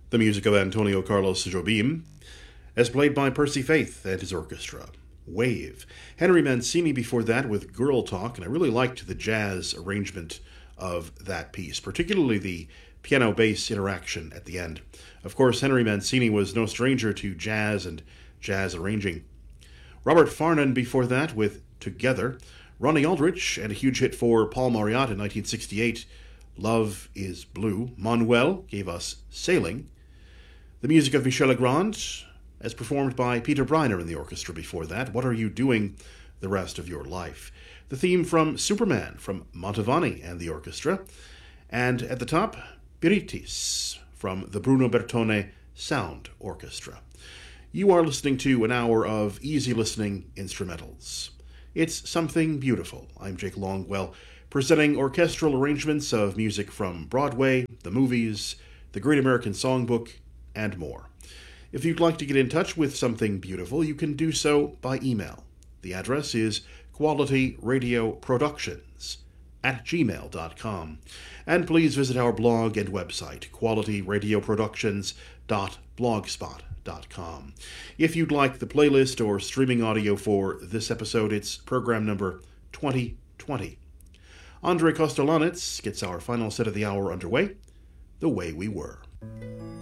The music of Antonio Carlos Jobim, as played by Percy Faith and his orchestra. Wave. Henry Mancini before that with Girl Talk, and I really liked the jazz arrangement of that piece, particularly the piano-bass interaction at the end. Of course, Henry Mancini was no stranger to jazz and jazz arranging. Robert Farnon before that with Together. Ronnie Aldrich and a huge hit for Paul Marriott in 1968, Love is Blue. Manuel gave us Sailing. The music of Michel Legrand, as performed by Peter Briner in the orchestra before that, What Are You Doing the Rest of Your Life? The theme from Superman from Mantovani and the orchestra. And at the top, Piritis from the Bruno Bertone Sound Orchestra. You are listening to an hour of easy listening instrumentals. It's Something Beautiful. I'm Jake Longwell, presenting orchestral arrangements of music from Broadway, the movies, the Great American Songbook, and more. If you'd like to get in touch with Something Beautiful, you can do so by email. The address is qualityradioproductions@gmail.com. And please visit our blog and website, qualityradioproductions.blogspot.com. If you'd like the playlist or streaming audio for this episode, it's program number 2020. Andrei Kostelanetz gets our final set of the hour underway, The Way We Were.